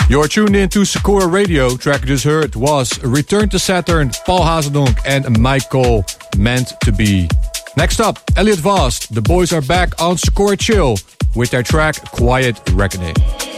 You're tuned in to Sakura Radio. Track you just heard was Return to Saturn, Paul Hazendonk and Michael Meant to Be. Next up, Elliot Vast. The boys are back on Sakura Chill with their track Quiet Reckoning.